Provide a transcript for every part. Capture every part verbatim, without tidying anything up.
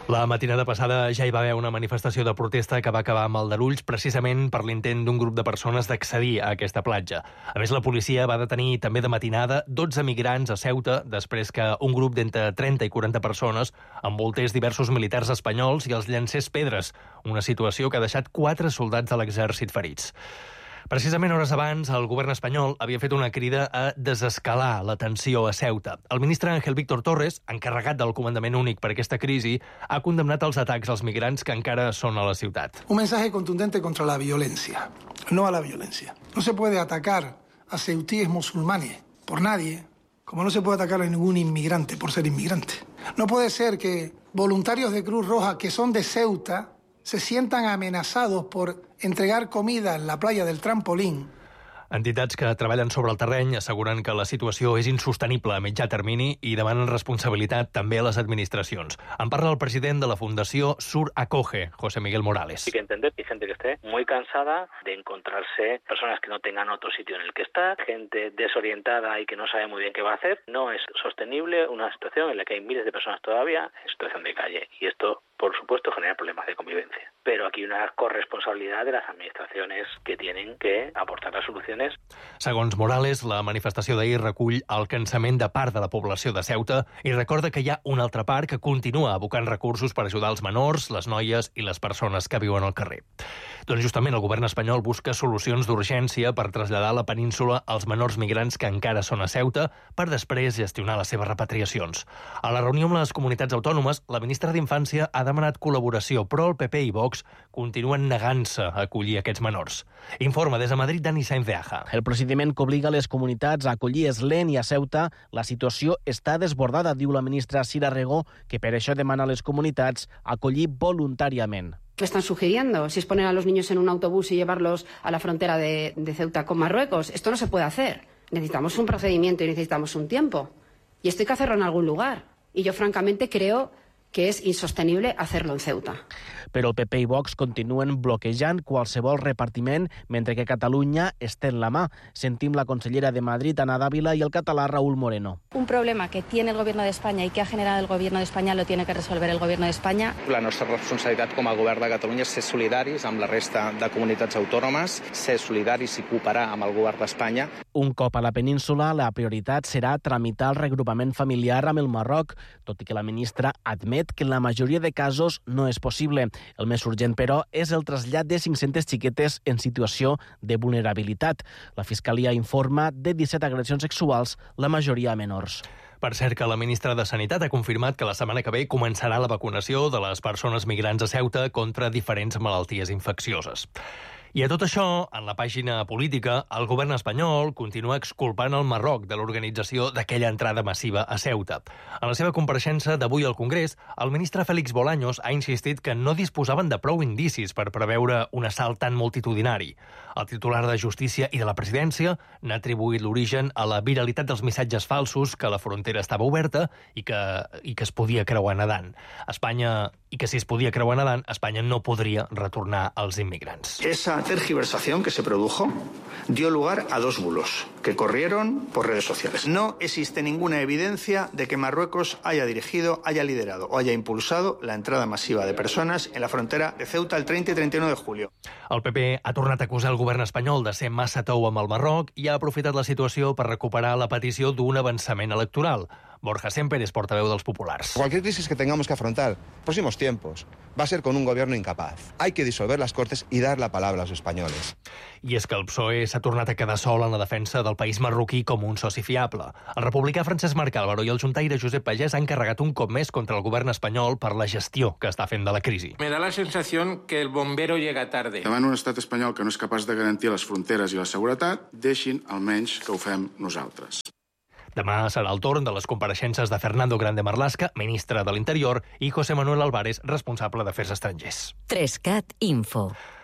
La matinada passada ja hi va haver una manifestació de protesta que va acabar amb aldarulls precisament per l'intent d'un grup de persones d'accedir a aquesta platja. A més, la policia va detenir també de matinada dotze migrants a Ceuta després que un grup d'entre trenta i quaranta persones envoltés diversos militars espanyols i els llancés pedres, una situació que ha deixat quatre soldats de l'exèrcit ferits. Precisament hores abans, el govern espanyol havia fet una crida a desescalar la tensió a Ceuta. El ministre Ángel Víctor Torres, encarregat del comandament únic per aquesta crisi, ha condemnat els atacs als migrants que encara són a la ciutat. Un mensaje contundente contra la violencia, no a la violencia. No se puede atacar a ceutíes musulmanes por nadie, como no se puede atacar a ningún inmigrante por ser inmigrante. No puede ser que voluntarios de Cruz Roja que son de Ceuta se sientan amenazados por entregar comida en la playa del Trampolín. Entitats que treballen sobre el terreny asseguren que la situació és insostenible a mitjà termini i demanen responsabilitat també a les administracions. En parla el president de la Fundació Sur Acoge, José Miguel Morales. Hay que entender que hay gente que esté muy cansada de encontrarse personas que no tengan otro sitio en el que estar, gente desorientada y que no sabe muy bien qué va a hacer. No es sostenible una situación en la que hay miles de personas todavía en situación de calle. Y esto, por supuesto, genera problemas de convivencia. Pero aquí hay una corresponsabilidad de las administraciones que tienen que aportar las soluciones. Segons Morales, la manifestació d'ahir recull el cansament de part de la població de Ceuta i recorda que hi ha una altra part que continua abocant recursos per ajudar els menors, les noies i les persones que viuen al carrer. Doncs justament el govern espanyol busca solucions d'urgència per traslladar a la península els menors migrants que encara són a Ceuta per després gestionar les seves repatriacions. A la reunió amb les comunitats autònomes, la ministra d'Infància ha demanat col·laboració, però el P P i Vox continuen negant-se a acollir aquests menors. Informa des de Madrid Dani Sainz de Aja. El procediment que obliga les comunitats a acollir és lent i a Ceuta la situació està desbordada, diu la ministra Sira Rego, que per això demana a les comunitats acollir voluntàriament. ¿Qué están sugiriendo? Si es poner a los niños en un autobús y llevarlos a la frontera de, de Ceuta con Marruecos. Esto no se puede hacer. Necesitamos un procedimiento y necesitamos un tiempo. Y esto hay que hacerlo en algún lugar. Y yo francamente creo que és insostenible hacerlo en Ceuta. Però el P P i Vox continuen bloquejant qualsevol repartiment, mentre que Catalunya estén la mà. Sentim la consellera de Madrid, Ana Dávila, i el català Raúl Moreno. Un problema que tiene el Gobierno de España y que ha generado el Gobierno de España lo tiene que resolver el Gobierno de España. La nostra responsabilitat com a govern de Catalunya és ser solidaris amb la resta de comunitats autònomes, ser solidaris i cooperar amb el govern d'Espanya. Un cop a la península, la prioritat serà tramitar el regrupament familiar amb el Marroc, tot i que la ministra admet que en la majoria de casos no és possible. El més urgent, però, és el trasllat de cinc-centes xiquetes en situació de vulnerabilitat. La Fiscalia informa de disset agressions sexuals, la majoria a menors. Per cert, que la ministra de Sanitat ha confirmat que la setmana que ve començarà la vacunació de les persones migrants a Ceuta contra diferents malalties infeccioses. I a tot això, en la pàgina política, el govern espanyol continua exculpant el Marroc de l'organització d'aquella entrada massiva a Ceuta. En la seva compareixença d'avui al Congrés, el ministre Félix Bolaños ha insistit que no disposaven de prou indicis per preveure un assalt tan multitudinari. El titular de Justícia i de la Presidència n'ha atribuït l'origen a la viralitat dels missatges falsos que la frontera estava oberta i que, i que es podia creuar nedant. Espanya, i que si es podia creuar nedant, Espanya no podria retornar als immigrants. Esa tergiversación que se produjo dio lugar a dos bulos que corrieron por redes sociales. No existe ninguna evidencia de que Marruecos haya dirigido, haya liderado o haya impulsado la entrada masiva de personas en la frontera de Ceuta el treinta i trenta i u de julio. El P P ha tornat a acusar el govern espanyol de ser massa tou amb el Marroc i ha aprofitat la situació per recuperar la petició d'un avançament electoral. Borja Semper és portaveu dels populars. Cualquier crisis que tengamos que afrontar próximos tiempos va a ser con un gobierno incapaz. Hay que disolver las Cortes y dar la palabra a los españoles. I és que el P S O E s'ha tornat a quedar sol en la defensa del país marroquí com un soci fiable. El republicà Francesc Marc Álvaro i el juntaire Josep Pagès han carregat un cop més contra el govern espanyol per la gestió que està fent de la crisi. Me da la sensación que el bombero llega tarde. Davant un estat espanyol que no és capaç de garantir les fronteres i la seguretat, deixin almenys que ho fem nosaltres. Demà serà el torn de les compareixences de Fernando Grande Marlaska, ministre de l'Interior, i José Manuel Álvarez, responsable d'Afers Estrangers. tres cat Info.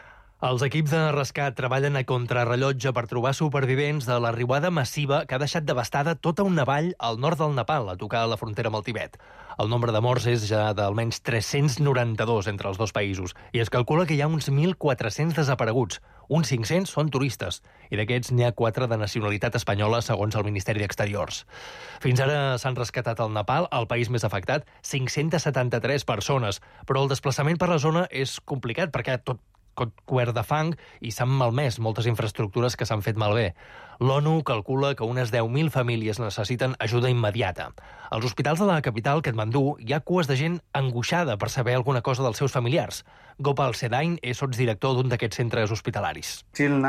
Els equips de rescat treballen a contrarrellotge per trobar supervivents de la riuada massiva que ha deixat devastada tota una vall al nord del Nepal, a tocar la frontera amb el Tibet. El nombre de morts és ja d'almenys tres-cents noranta-dos entre els dos països i es calcula que hi ha uns mil quatre-cents desapareguts. Uns cinc-cents són turistes i d'aquests n'hi ha quatre de nacionalitat espanyola, segons el Ministeri d'Exteriors. Fins ara s'han rescatat al Nepal, el país més afectat, cinc-cents setanta-tres persones, però el desplaçament per la zona és complicat perquè tot cobert de fang i s'han malmès moltes infraestructures que s'han fet malbé. L'ONU calcula que unes deu mil famílies necessiten ajuda immediata. Als hospitals de la capital, Katmandú, hi ha cues de gent angoixada per saber alguna cosa dels seus familiars. Gopal Sedain és sotsdirector d'un d'aquests centres hospitalaris.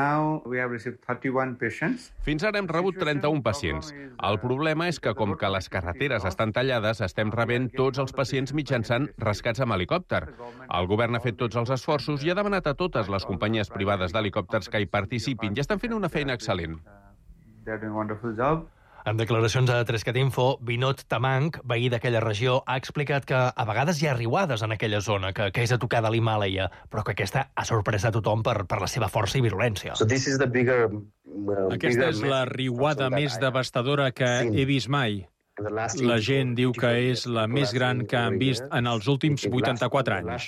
Fins ara hem rebut trenta-un pacients. El problema és que, com que les carreteres estan tallades, estem rebent tots els pacients mitjançant rescats amb helicòpter. El govern ha fet tots els esforços i ha demanat a totes les companyies privades d'helicòpters que hi participin i estan fent una feina excel·lent. En declaracions a Trescat Info, Vinod Tamang, veí d'aquella regió, ha explicat que a vegades hi ha riuades en aquella zona, que, que és a tocar de l'Himàlaia, però que aquesta ha sorprès a tothom per, per la seva força i virulència. So this is the bigger, well, Aquesta és la riuada més devastadora que he vist mai. La gent diu que és la més gran que han vist en els últims vuitanta-quatre anys.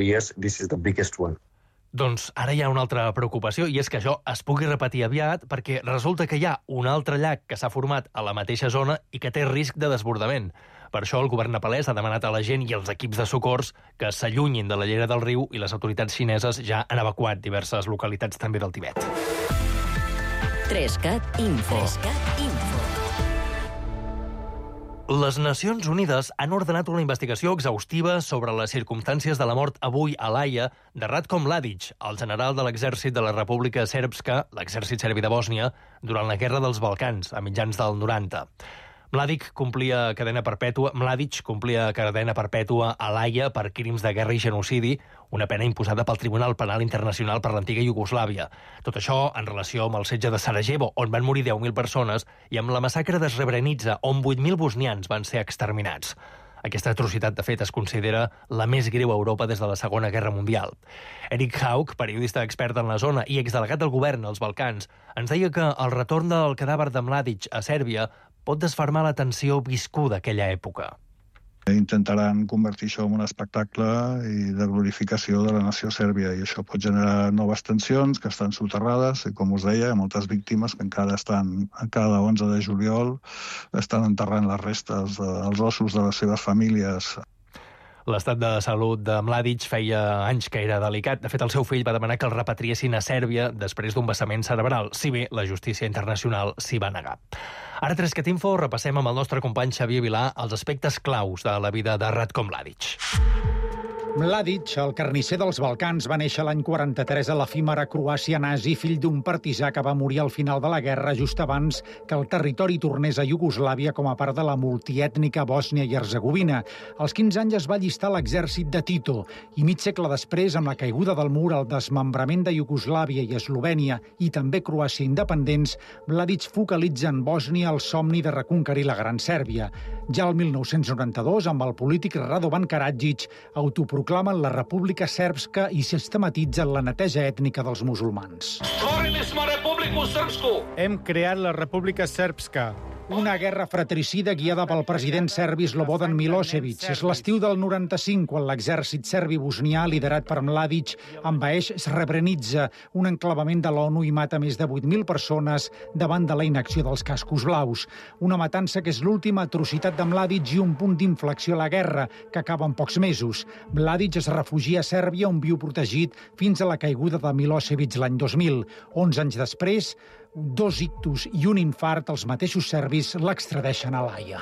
Doncs ara hi ha una altra preocupació, i és que això es pugui repetir aviat perquè resulta que hi ha un altre llac que s'ha format a la mateixa zona i que té risc de desbordament. Per això el govern nepalès ha demanat a la gent i als equips de socors que s'allunyin de la llera del riu i les autoritats xineses ja han evacuat diverses localitats també del Tibet. Trescat Info. Trescat Info. Les Nacions Unides han ordenat una investigació exhaustiva sobre les circumstàncies de la mort avui a l'Haia de Ratko Mladic, el general de l'exèrcit de la República Srpska, l'exèrcit serbi de Bòsnia, durant la Guerra dels Balcans, a mitjans del noranta. Mladic complia cadena perpètua, Mladic complia cadena perpètua a l'Haia per crims de guerra i genocidi, una pena imposada pel Tribunal Penal Internacional per l'antiga Iugoslàvia. Tot això en relació amb el setge de Sarajevo, on van morir deu mil persones, i amb la massacre de Srebrenica, on vuit mil bosnians van ser exterminats. Aquesta atrocitat, de fet, es considera la més greu a Europa des de la Segona Guerra Mundial. Eric Haug, periodista expert en la zona i exdelegat del govern als Balcans, ens deia que el retorn del cadàver de Mladic a Sèrbia pot desfermar la tensió viscuda aquella època. Intentaran convertir això en un espectacle i de glorificació de la nació sèrbia, i això pot generar noves tensions que estan soterrades, i com us deia, moltes víctimes que encara estan, cada onze de juliol, estan enterrant les restes dels ossos de les seves famílies. L'estat de salut de Mladic feia anys que era delicat. De fet, el seu fill va demanar que el repatriessin a Sèrbia després d'un vessament cerebral, si bé la justícia internacional s'hi va negar. Ara, Trescat Info, repassem amb el nostre company Xavier Vilà els aspectes claus de la vida de Ratko Mladic. Mladic, el carnisser dels Balcans, va néixer l'any quaranta-tres a l'efímera Croàcia nazi, fill d'un partisà que va morir al final de la guerra just abans que el territori tornés a Iugoslàvia com a part de la multiètnica Bòsnia i Herzegovina. Als quinze anys es va allistar a l'exèrcit de Tito i mig segle després, amb la caiguda del mur, el desmembrament de Iugoslàvia i Eslovènia i també Croàcia independents, Mladic focalitza en Bòsnia el somni de reconquerir la Gran Sèrbia. Ja el mil nou-cents noranta-dos, amb el polític Radovan Karadžić, autoproclamen la República Srpska i sistematitzen la neteja ètnica dels musulmans. Hem creat la República Srpska, una guerra fratricida guiada pel president serbi Slobodan Milosevic. És l'estiu del noranta-cinc, quan l'exèrcit serbi-bosnià, liderat per Mladic, envaeix Srebrenica, un enclavament de l'ONU, i mata més de vuit mil persones davant de la inacció dels cascos blaus. Una matança que és l'última atrocitat de Mladic i un punt d'inflexió a la guerra, que acaba en pocs mesos. Mladic es refugia a Sèrbia, on viu protegit fins a la caiguda de Milosevic l'any dos mil. Onze anys després, dos ictus i un infart, els mateixos serbis l'extradeixen a l'Haia.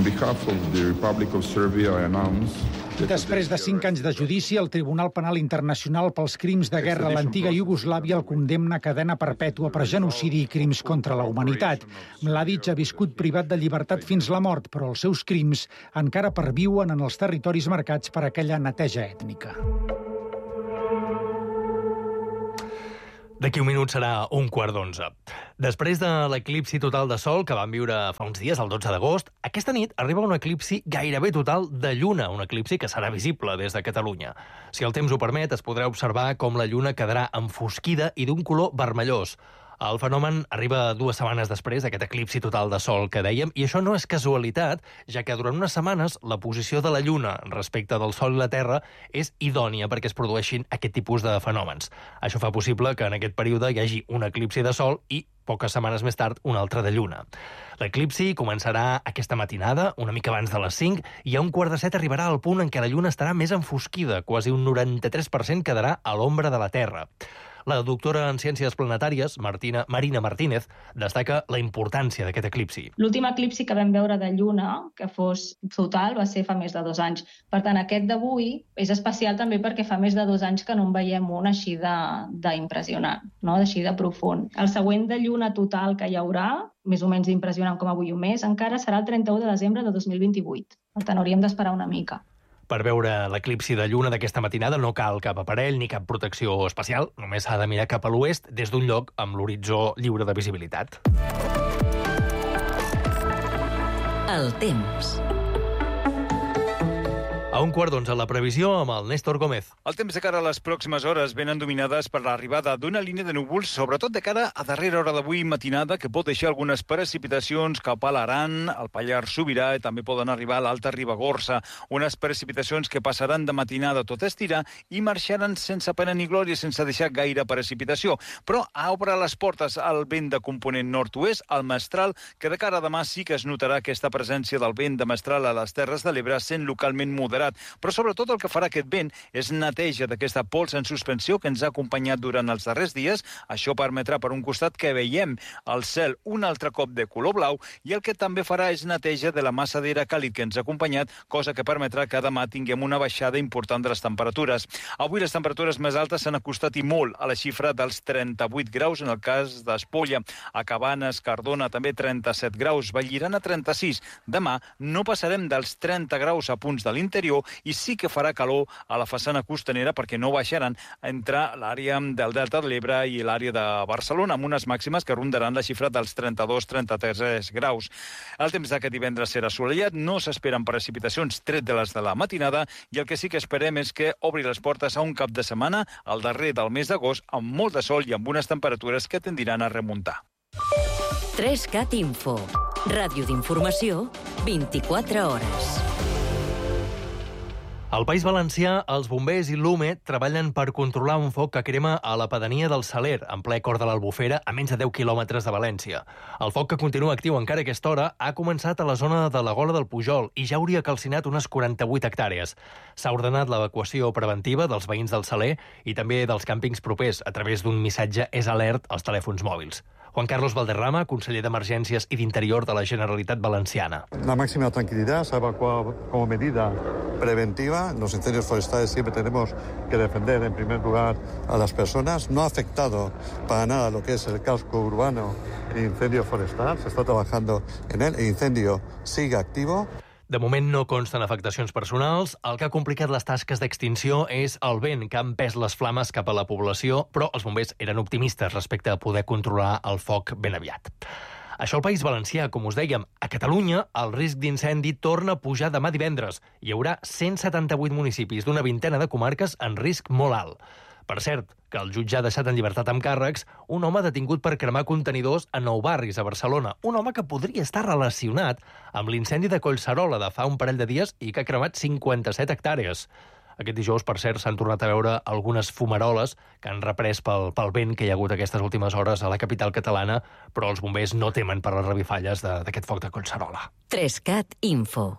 Després de cinc anys de judici, el Tribunal Penal Internacional pels crims de guerra a l'antiga Iugoslàvia el condemna a cadena perpètua per genocidi i crims contra la humanitat. Mladic ha viscut privat de llibertat fins la mort, però els seus crims encara perviuen en els territoris marcats per aquella neteja ètnica. D'aquí un minut serà un quart d'onze. Després de l'eclipsi total de Sol que vam viure fa uns dies, el dotze d'agost, aquesta nit arriba un eclipsi gairebé total de Lluna, un eclipsi que serà visible des de Catalunya. Si el temps ho permet, es podrà observar com la Lluna quedarà enfosquida i d'un color vermellós. El fenomen arriba dues setmanes després d'aquest eclipsi total de Sol que dèiem, i això no és casualitat, ja que durant unes setmanes la posició de la Lluna respecte del Sol i la Terra és idònia perquè es produeixin aquest tipus de fenòmens. Això fa possible que en aquest període hi hagi un eclipsi de Sol i, poques setmanes més tard, un altre de Lluna. L'eclipsi començarà aquesta matinada, una mica abans de les cinc, i a un quart de set arribarà al punt en què la Lluna estarà més enfosquida, quasi un noranta-tres per cent quedarà a l'ombra de la Terra. La doctora en Ciències Planetàries, Martina, Marina Martínez, destaca la importància d'aquest eclipsi. L'últim eclipsi que vam veure de Lluna, que fos total, va ser fa més de dos anys. Per tant, aquest d'avui és especial també perquè fa més de dos anys que no en veiem un així d'impressionant, no? Així de profund. El següent de Lluna total que hi haurà, més o menys impressionant com avui un mes, encara serà el trenta-u de desembre de dos mil vint-i-vuit. Per tant, hauríem d'esperar una mica. Per veure l'eclipsi de Lluna d'aquesta matinada no cal cap aparell ni cap protecció especial, només s'ha de mirar cap a l'oest des d'un lloc amb l'horitzó lliure de visibilitat. El temps. A un quart d'onze, la previsió amb el Néstor Gómez. El temps de cara a les pròximes hores venen dominades per l'arribada d'una línia de núvols, sobretot de cara a darrera hora d'avui matinada, que pot deixar algunes precipitacions cap a l'Aran, al Pallars Sobirà, i també poden arribar a l'Alta Ribagorça. Unes precipitacions que passaran de matinada tot estirar i marxaran sense pena ni glòria, sense deixar gaire precipitació. Però obre les portes al vent de component nord-oest, al mestral, que de cara a demà sí que es notarà aquesta presència del vent de mestral a les Terres de l'Ebre, sent localment moderat. Però sobretot el que farà aquest vent és neteja d'aquesta pols en suspensió que ens ha acompanyat durant els darrers dies. Això permetrà, per un costat, que veiem el cel un altre cop de color blau, i el que també farà és neteja de la massa d'aire càlid que ens ha acompanyat, cosa que permetrà que demà tinguem una baixada important de les temperatures. Avui les temperatures més altes s'han acostat i molt a la xifra dels trenta-vuit graus en el cas d'Espolla. A Cabanes, Cardona, també trenta-set graus, Vallirana trenta-sis. Demà no passarem dels trenta graus a punts de l'interior, i sí que farà calor a la façana costanera perquè no baixaran entre l'àrea del Delta de l'Ebre i l'àrea de Barcelona, amb unes màximes que rondaran la xifra dels trenta-dos a trenta-tres graus. El temps d'aquest divendres serà assolellat, no s'esperen precipitacions tret de les de la matinada, i el que sí que esperem és que obri les portes a un cap de setmana, al darrer del mes d'agost, amb molt de sol i amb unes temperatures que tendiran a remuntar. tres cat Info. Ràdio d'informació, vint-i-quatre hores. Al País Valencià, els bombers i l'U M E treballen per controlar un foc que crema a la pedania del Saler, en ple cor de l'Albufera, a menys de deu quilòmetres de València. El foc, que continua actiu encara a aquesta hora, ha començat a la zona de la Gola del Pujol i ja hauria calcinat unes quaranta-vuit hectàrees. S'ha ordenat l'evacuació preventiva dels veïns del Saler i també dels càmpings propers a través d'un missatge és alert als telèfons mòbils. Juan Carlos Valderrama, conseller d'Emergències i d'Interior de la Generalitat Valenciana. La máxima tranquilidad se ha evacuado como medida preventiva. Los incendios forestales siempre tenemos que defender en primer lugar a las personas. No ha afectado para nada lo que es el casco urbano e incendio forestal. Se está trabajando en él. El incendio sigue activo. De moment no consten afectacions personals. El que ha complicat les tasques d'extinció és el vent que ha empès les flames cap a la població, però els bombers eren optimistes respecte a poder controlar el foc ben aviat. Això al País Valencià, com us dèiem. A Catalunya, el risc d'incendi torna a pujar demà divendres. Hi haurà cent setanta-vuit municipis d'una vintena de comarques en risc molt alt. Per cert, que el jutge ha deixat en llibertat amb càrrecs un home detingut per cremar contenidors a Nou Barris, a Barcelona. Un home que podria estar relacionat amb l'incendi de Collserola de fa un parell de dies i que ha cremat cinquanta-set hectàrees. Aquest dijous, per cert, s'han tornat a veure algunes fumaroles que han reprès pel, pel vent que hi ha hagut aquestes últimes hores a la capital catalana, però els bombers no temen per les revifalles d'aquest foc de Collserola. tres cat Info.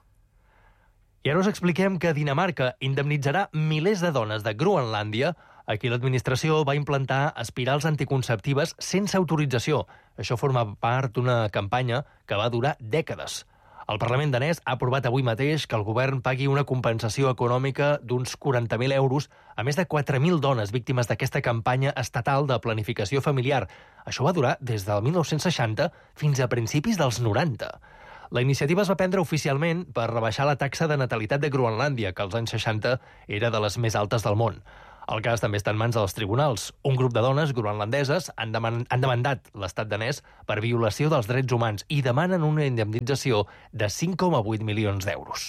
I ara us expliquem que Dinamarca indemnitzarà milers de dones de Groenlàndia. Aquí l'administració va implantar espirals anticonceptives sense autorització. Això forma part d'una campanya que va durar dècades. El Parlament danès ha aprovat avui mateix que el govern pagui una compensació econòmica d'uns quaranta mil euros a més de quatre mil dones víctimes d'aquesta campanya estatal de planificació familiar. Això va durar des del mil nou-cents seixanta fins a principis dels noranta. La iniciativa es va prendre oficialment per rebaixar la taxa de natalitat de Groenlàndia, que als anys seixanta era de les més altes del món. El cas també està en mans dels tribunals. Un grup de dones groenlandeses han, deman han demandat l'estat danès per violació dels drets humans i demanen una indemnització de cinc coma vuit milions d'euros.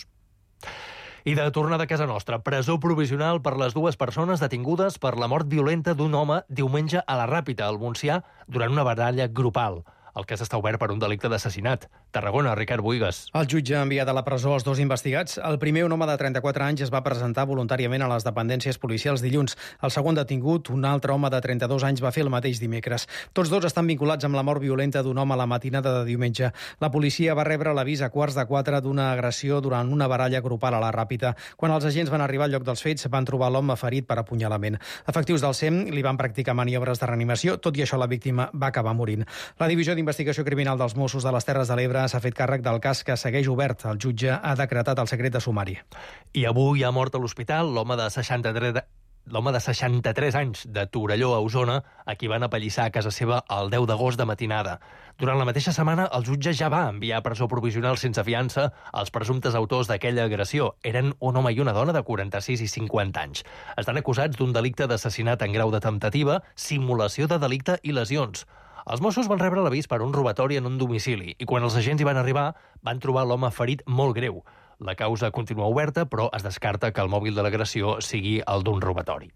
I de tornada a casa nostra, presó provisional per les dues persones detingudes per la mort violenta d'un home diumenge a la Ràpita, al Montsià, durant una baralla grupal. El cas està obert per un delicte d'assassinat. Tarragona, Ricard Buigas. El jutge ha enviat a la presó els dos investigats. El primer, un home de trenta-quatre anys, es va presentar voluntàriament a les dependències policials dilluns. El segon detingut, un altre home de trenta-dos anys, va fer el mateix dimecres. Tots dos estan vinculats amb la mort violenta d'un home a la matinada de diumenge. La policia va rebre l'avís a quarts de quatre d'una agressió durant una baralla grupal a la Ràpita. Quan els agents van arribar al lloc dels fets, van trobar l'home ferit per apunyalament. Efectius del S E M li van practicar maniobres de reanimació. Tot i això, la víctima va acabar morint. La divisió d'Investigació Criminal dels Mossos de les Terres de l'Ebre s'ha fet càrrec del cas, que segueix obert. El jutge ha decretat el secret de sumari. I avui ha mort a l'hospital l'home de seixanta-tres l'home de seixanta-tres anys de Torelló, a Osona, a qui van apallissar a casa seva el deu d'agost de matinada. Durant la mateixa setmana, el jutge ja va enviar a presó provisional sense fiança als presumptes autors d'aquella agressió. Eren un home i una dona de quaranta-sis i cinquanta anys. Estan acusats d'un delicte d'assassinat en grau de temptativa, simulació de delicte i lesions. Els Mossos van rebre l'avís per un robatori en un domicili i quan els agents hi van arribar van trobar l'home ferit molt greu. La causa continua oberta, però es descarta que el mòbil de l'agressió sigui el d'un robatori.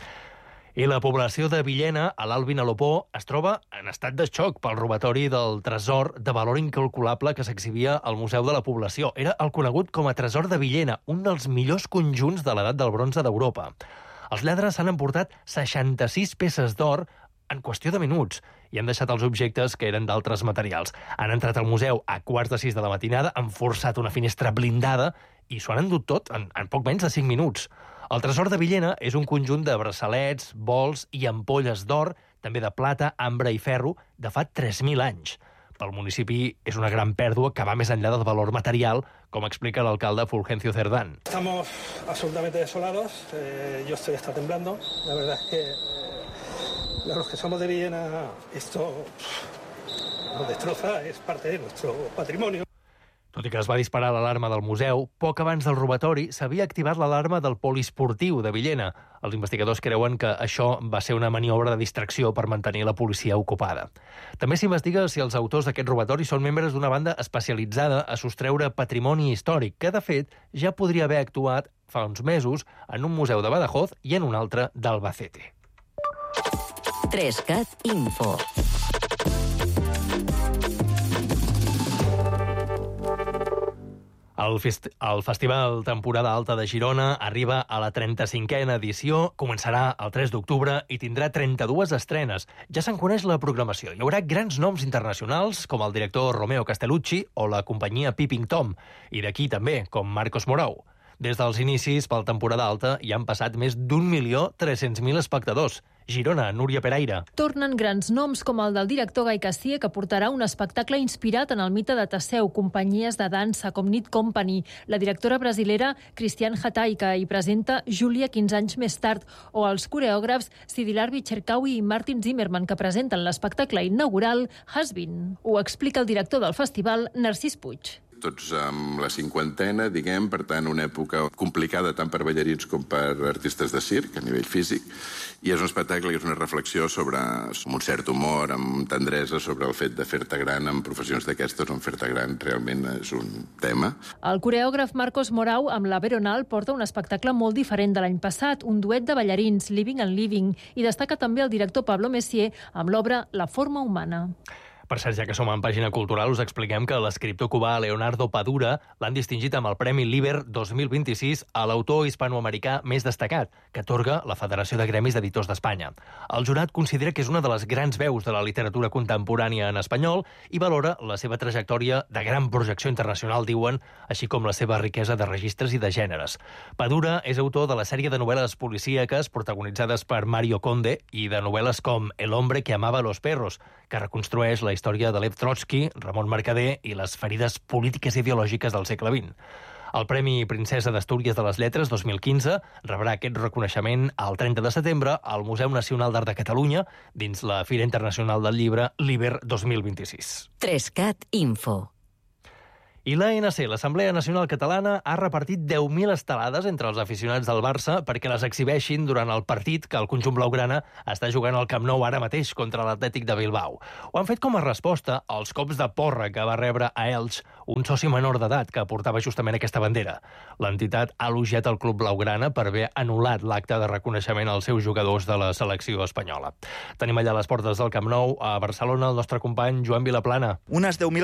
I la població de Villena, a l'Alt Vinalopó, es troba en estat de xoc pel robatori del tresor de valor incalculable que s'exhibia al Museu de la Població. Era el conegut com a Tresor de Villena, un dels millors conjunts de l'edat del bronze d'Europa. Els lladres s'han emportat seixanta-sis peces d'or en qüestió de minuts i han deixat els objectes que eren d'altres materials. Han entrat al museu a quarts de sis de la matinada, han forçat una finestra blindada i s'ho han endut tot en, en poc menys de cinc minuts. El Tresor de Villena és un conjunt de braçalets, bols i ampolles d'or, també de plata, ambre i ferro, de fa tres mil anys. Pel municipi és una gran pèrdua que va més enllà del valor material, com explica l'alcalde Fulgencio Cerdán. Estamos absolutamente desolados. Eh, yo estoy hasta temblando. La verdad es que eh, los que somos de Villena, esto nos destroza, es parte de nuestro patrimonio. Tot i que es va disparar l'alarma del museu, poc abans del robatori s'havia activat l'alarma del poliesportiu de Villena. Els investigadors creuen que això va ser una maniobra de distracció per mantenir la policia ocupada. També s'investiga si els autors d'aquest robatori són membres d'una banda especialitzada a sostreure patrimoni històric, que, de fet, ja podria haver actuat fa uns mesos en un museu de Badajoz i en un altre d'Albacete. tres cat Info. El, fest el Festival Temporada Alta de Girona arriba a la trenta-cinquena edició, començarà el tres d'octubre i tindrà trenta-dues estrenes. Ja se'n coneix la programació. Hi haurà grans noms internacionals, com el director Romeo Castellucci o la companyia Peeping Tom, i d'aquí també, com Marcos Morau. Des dels inicis, pel Temporada Alta, hi han passat més d'un milió tres-cents mil espectadors. Girona, Núria Peraire. Tornen grans noms com el del director Gai Cassier, que portarà un espectacle inspirat en el mite de Teseu, companyies de dansa com Knit Company, la directora brasilera Cristiane Hatay, que hi presenta Júlia quinze anys més tard, o els coreògrafs Sidilar Bicherkawi i Martin Zimmerman, que presenten l'espectacle inaugural Has Been. Ho explica el director del festival, Narcís Puig. Tots amb la cinquantena, diguem, per tant, una època complicada tant per ballarins com per artistes de circ, a nivell físic, i és un espectacle que és una reflexió sobre, amb un cert humor, amb tendresa, sobre el fet de fer-te gran en professions d'aquestes, on fer-te gran realment és un tema. El coreògraf Marcos Morau, amb la Veronal, porta un espectacle molt diferent de l'any passat, un duet de ballarins, Living and Living, i destaca també el director Pablo Messier amb l'obra La forma humana. Per cert, ja que som en pàgina cultural, us expliquem que l'escriptor cubà Leonardo Padura l'han distingit amb el Premi Liber dos mil vint-i-sis a l'autor hispanoamericà més destacat, que atorga la Federació de Gremis d'Editors d'Espanya. El jurat considera que és una de les grans veus de la literatura contemporània en espanyol i valora la seva trajectòria de gran projecció internacional, diuen, així com la seva riquesa de registres i de gèneres. Padura és autor de la sèrie de novel·les policíaques protagonitzades per Mario Conde i de novel·les com El hombre que amaba los perros, que reconstrueix la història de Lev Trotsky, Ramon Mercader i les ferides polítiques i ideològiques del segle vint. El Premi Princesa d'Astúries de les Lletres dos mil quinze rebrà aquest reconeixement el trenta de setembre al Museu Nacional d'Art de Catalunya dins la Fira Internacional del Llibre Liber dos mil vint-i-sis. tres cat Info. I l'A N C, l'Assemblea Nacional Catalana, ha repartit deu mil estelades entre els aficionats del Barça perquè les exhibeixin durant el partit que el conjunt blaugrana està jugant al Camp Nou ara mateix contra l'Atlètic de Bilbao. Ho han fet com a resposta als cops de porra que va rebre a Elx un soci menor d'edat que portava justament aquesta bandera. L'entitat ha elogiat el club blaugrana per haver anul·lat l'acte de reconeixement als seus jugadors de la selecció espanyola. Tenim allà a les portes del Camp Nou, a Barcelona, el nostre company Joan Vilaplana. Unes deu mil